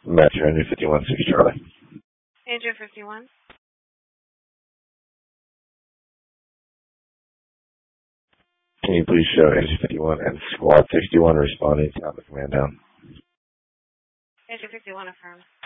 Metro Engine 51, 6 Charlie. Engine 51. Can you please show Engine 51 and Squad 61 responding to the command down? Engine 51 affirmed.